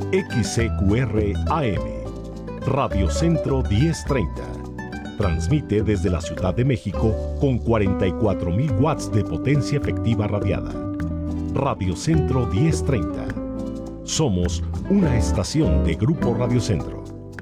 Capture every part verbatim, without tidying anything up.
X C Q R A M, Radio Centro diez treinta. Transmite desde la Ciudad de México con cuarenta y cuatro mil watts de potencia efectiva radiada. Radio Centro diez treinta. Somos una estación de Grupo Radio Centro.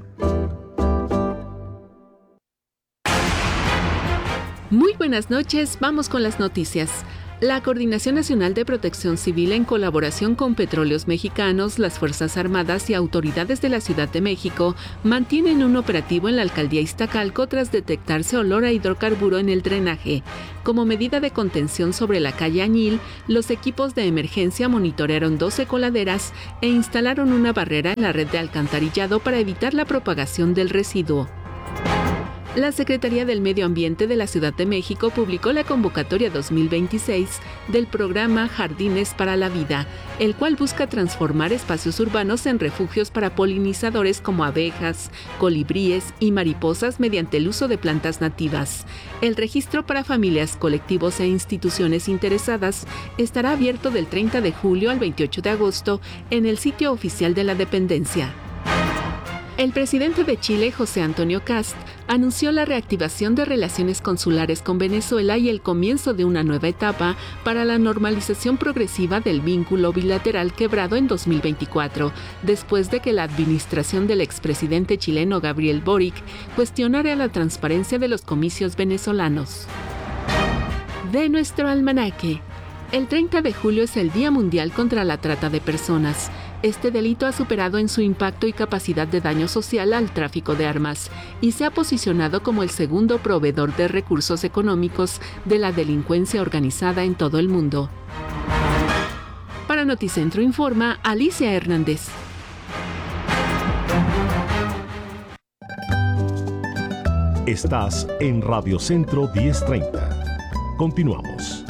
Muy buenas noches, vamos con las noticias. La Coordinación Nacional de Protección Civil, en colaboración con Petróleos Mexicanos, las Fuerzas Armadas y autoridades de la Ciudad de México, mantienen un operativo en la alcaldía Iztacalco tras detectarse olor a hidrocarburo en el drenaje. Como medida de contención sobre la calle Añil, los equipos de emergencia monitorearon doce coladeras e instalaron una barrera en la red de alcantarillado para evitar la propagación del residuo. La Secretaría del Medio Ambiente de la Ciudad de México publicó la convocatoria dos mil veintiséis del programa Jardines para la Vida, el cual busca transformar espacios urbanos en refugios para polinizadores como abejas, colibríes y mariposas mediante el uso de plantas nativas. El registro para familias, colectivos e instituciones interesadas estará abierto del treinta de julio al veintiocho de agosto en el sitio oficial de la dependencia. El presidente de Chile, José Antonio Kast, anunció la reactivación de relaciones consulares con Venezuela y el comienzo de una nueva etapa para la normalización progresiva del vínculo bilateral quebrado en dos mil veinticuatro, después de que la administración del expresidente chileno Gabriel Boric cuestionara la transparencia de los comicios venezolanos. De nuestro almanaque. El treinta de julio es el Día Mundial contra la Trata de Personas. Este delito ha superado en su impacto y capacidad de daño social al tráfico de armas y se ha posicionado como el segundo proveedor de recursos económicos de la delincuencia organizada en todo el mundo. Para Noticentro informa Alicia Hernández. Estás en Radio Centro diez treinta. Continuamos.